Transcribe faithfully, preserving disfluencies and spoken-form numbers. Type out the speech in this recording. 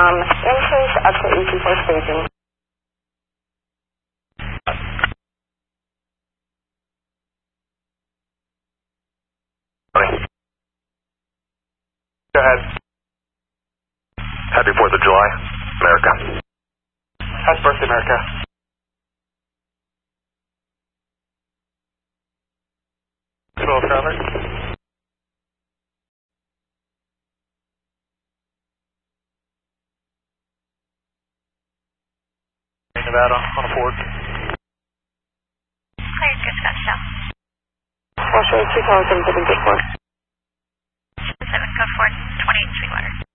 Um, increase up to E T four staging. Go ahead. Happy fourth of July, America. Happy birthday, America. twelve traffic. Nevada on a Ford. Cleared, good Scottsdale. Russia, two thousand, Pacific Ford.